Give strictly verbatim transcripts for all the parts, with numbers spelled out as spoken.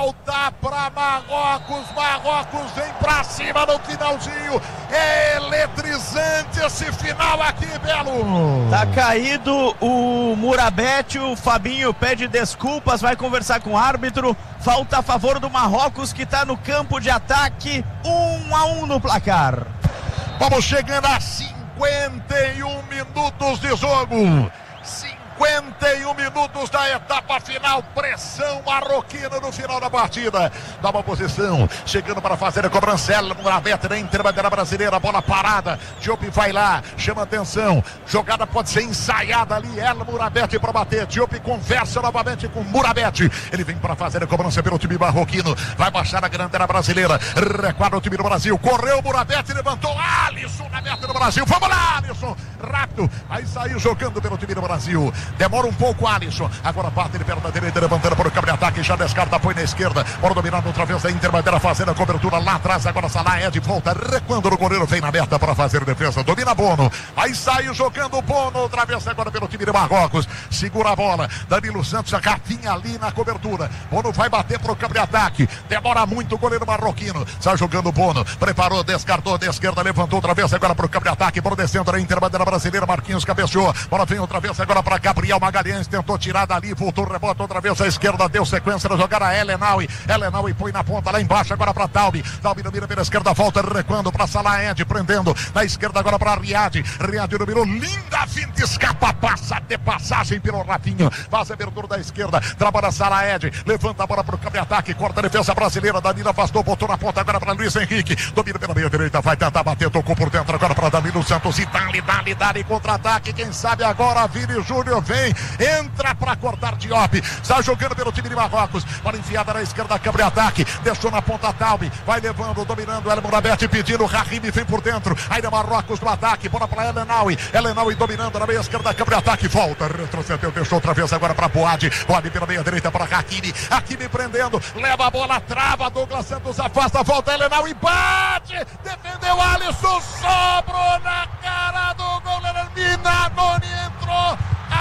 Falta para Marrocos, Marrocos vem para cima no finalzinho, é eletrizante esse final aqui, Belo. Tá caído o Murabete, o Fabinho pede desculpas, vai conversar com o árbitro, falta a favor do Marrocos que tá no campo de ataque, um a um no placar. Vamos chegando a cinquenta e um minutos de jogo. cinquenta e um minutos da etapa final, pressão marroquina no final da partida. Nova posição, chegando para fazer a cobrança. El Murabete na interbandeira brasileira, bola parada. Diop vai lá, chama atenção. Jogada pode ser ensaiada ali. El Murabete para bater. Diop conversa novamente com Murabete. Ele vem para fazer a cobrança pelo time marroquino. Vai baixar a bandeira brasileira. Requadra o time do Brasil. Correu o Murabete, levantou. Alisson na meta do Brasil. Vamos lá, Alisson. Rápido. Aí saiu jogando pelo time do Brasil. Demora um pouco, Alisson. Agora parte ele perto da direita, levantando para o campo de ataque. Já descarta, põe na esquerda. Bora dominando outra vez da Interbandeira, fazendo a cobertura lá atrás. Agora Salah é de volta, recuando o goleiro. Vem na meta para fazer a defesa. Domina Bono. Aí saiu jogando Bono outra vez agora pelo time de Marrocos. Segura a bola. Danilo Santos, a gatinha ali na cobertura. Bono vai bater para o campo de ataque. Demora muito o goleiro marroquino. Sai jogando Bono. Preparou, descartou da esquerda, levantou outra vez agora para o campo de ataque. Por descendo da Interbandeira brasileira. Marquinhos cabeceou. Bola vem outra vez agora para Gabriel Magalhães, tentou tirar dali, voltou, rebota outra vez à esquerda, deu sequência na jogada. Elenaui, Elenaui põe na ponta lá embaixo agora para Taubi. Taubi domina pela esquerda, volta recuando para Salah Ed, prendendo na esquerda agora para Riad. Riad dominou, linda finta, escapa, passa de passagem pelo Rafinho, faz a abertura da esquerda, trabalha Salah Ed, levanta a bola para o campo de ataque, corta a defesa brasileira. Danilo afastou, botou na ponta agora para Luiz Henrique, domina pela meia direita, vai tentar bater, tocou por dentro agora para Danilo Santos e dali, dali, dali, contra-ataque. Quem sabe agora Vini Júnior vem, entra para cortar Diop, está jogando pelo time de Marrocos, bola enfiada na esquerda, câmbio de ataque, deixou na ponta Taubi, vai levando, dominando El Murabete, pedindo, Rahimi vem por dentro, ainda Marrocos no ataque, bola para Elenaui, Elenaui dominando na meia esquerda, câmbio de ataque, volta, retrocedeu, deixou outra vez agora para Boad, Boad pela meia direita para Hakimi, Hakimi prendendo, leva a bola, trava, Douglas Santos afasta, volta Elenaui, bate, defendeu Alisson, sobrou na cara do goleiro, Minanoni entrou,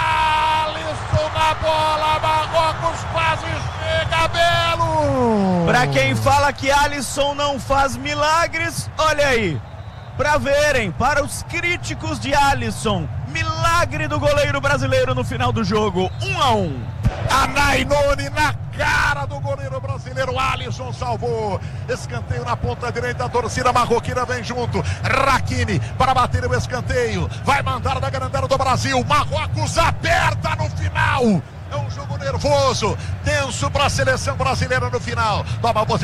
Alisson na bola, Marrocos quase chega, Belo. Pra quem fala que Alisson não faz milagres, olha aí, pra verem, para os críticos de Alisson, milagre do goleiro brasileiro no final do jogo, um a um. A Nainoni na cara do goleiro brasileiro, Alisson salvou, escanteio na ponta direita, a torcida marroquina vem junto, Hakimi para bater o escanteio, vai mandar da grandeza do Brasil, Marrocos aperta no final, é um jogo nervoso, tenso para a seleção brasileira no final, toma a posição.